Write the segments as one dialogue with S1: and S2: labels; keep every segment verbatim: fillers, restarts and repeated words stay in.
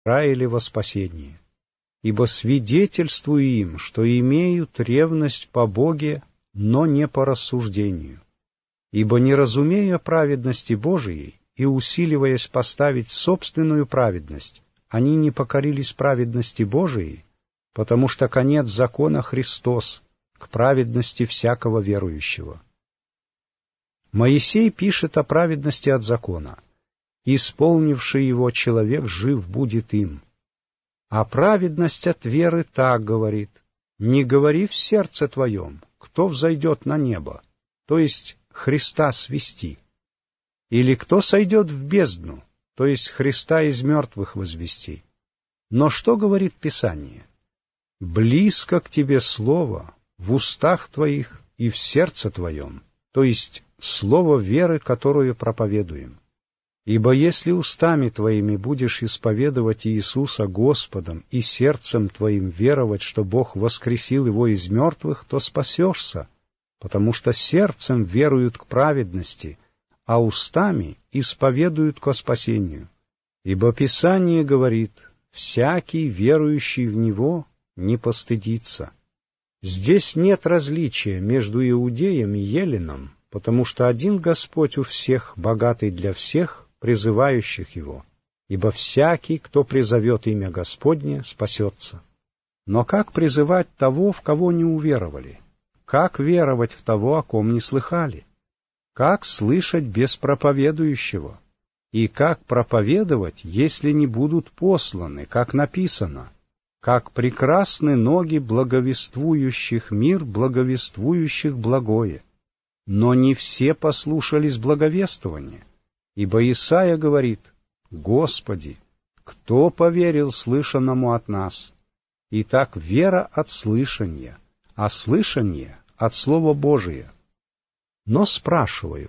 S1: Израиля во спасение. Ибо свидетельствую им, что имеют ревность по Боге, но не по рассуждению. Ибо не разумея праведности Божией и усиливаясь поставить собственную праведность, они не покорились праведности Божией, потому что конец закона Христос к праведности всякого верующего. Моисей пишет о праведности от закона. «Исполнивший его человек жив будет им». А праведность от веры так говорит: «Не говори в сердце твоем, кто взойдет на небо», то есть Христа свести, или кто сойдет в бездну, то есть Христа из мертвых возвести. Но что говорит Писание? «Близко к тебе слово в устах твоих и в сердце твоем», то есть слово веры, которую проповедуем. Ибо если устами твоими будешь исповедовать Иисуса Господом и сердцем твоим веровать, что Бог воскресил его из мертвых, то спасешься, потому что сердцем веруют к праведности, а устами исповедуют ко спасению. Ибо Писание говорит: «Всякий, верующий в Него, не постыдится». Здесь нет различия между иудеем и еленом, потому что один Господь у всех, богатый для всех, призывающих Его, ибо всякий, кто призовет имя Господне, спасется. Но как призывать того, в кого не уверовали? Как веровать в того, о ком не слыхали? Как слышать без проповедующего? И как проповедовать, если не будут посланы, как написано: «Как прекрасны ноги благовествующих мир, благовествующих благое». Но не все послушались благовествования. Ибо Исаия говорит: «Господи, кто поверил слышанному от нас?» Итак, вера от слышания, а слышание от Слова Божия. Но спрашиваю,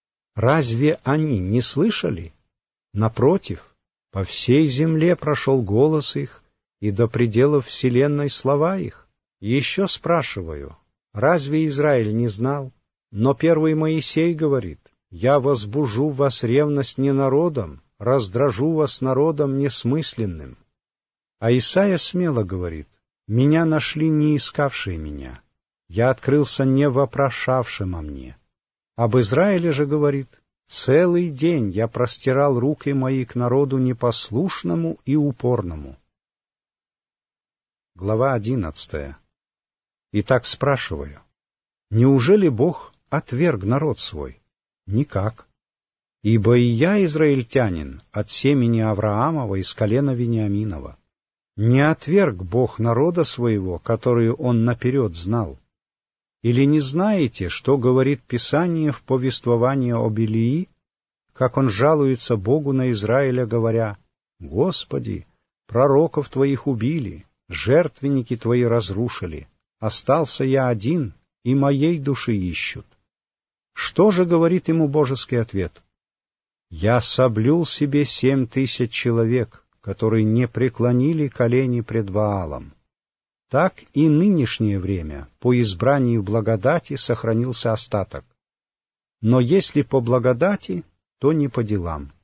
S1: разве они не слышали? Напротив, по всей земле прошел голос их, и до пределов вселенной слова их. Еще спрашиваю, разве Израиль не знал? Но первый Моисей говорит: «Я возбужу в вас ревность не народом, раздражу вас народом несмысленным». А Исаия смело говорит: «Меня нашли не искавшие меня, я открылся не вопрошавшим о мне». Об Израиле же говорит: «Целый день я простирал руки мои к народу непослушному и упорному». Глава одиннадцатая. Итак, спрашиваю, неужели Бог отверг народ свой? Никак. Ибо и я израильтянин от семени Авраамова из колена Вениаминова. Не отверг Бог народа своего, который Он наперед знал. Или не знаете, что говорит Писание в повествовании об Илии, как он жалуется Богу на Израиля, говоря: «Господи, пророков Твоих убили, жертвенники Твои разрушили, остался я один, и моей души ищут». Что же говорит ему божеский ответ? «Я соблюл себе семь тысяч человек, которые не преклонили колени пред Ваалом». Так и нынешнее время по избранию благодати сохранился остаток. Но если по благодати, то не по делам.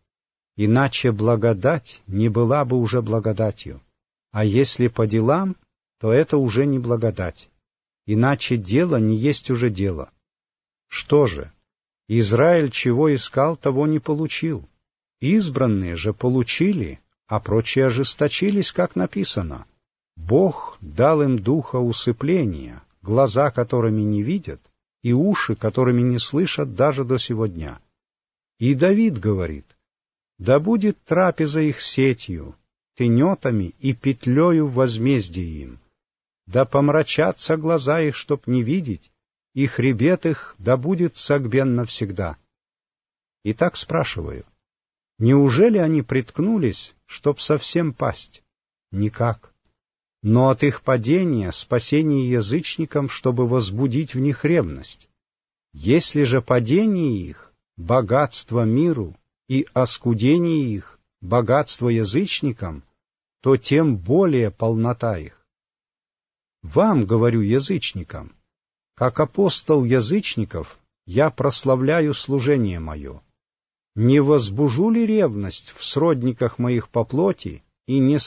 S1: Иначе благодать не была бы уже благодатью. А если по делам, то это уже не благодать. Иначе дело не есть уже дело. Что же? Израиль чего искал, того не получил. Избранные же получили, а прочие ожесточились, как написано: «Бог дал им духа усыпления, глаза которыми не видят, и уши которыми не слышат даже до сего дня». И Давид говорит: «Да будет трапеза их сетью, тенетами и петлею возмездие им. Да помрачатся глаза их, чтоб не видеть, и хребет их да будет согбен навсегда». Итак, спрашиваю, неужели они приткнулись, чтоб совсем пасть? Никак. Но от их падения спасение язычникам, чтобы возбудить в них ревность. Если же падение их — богатство миру, и оскудение их — богатство язычникам, то тем более полнота их. Вам, говорю язычникам, как апостол язычников, я прославляю служение мое. Не возбужу ли ревность в сродниках моих по плоти и не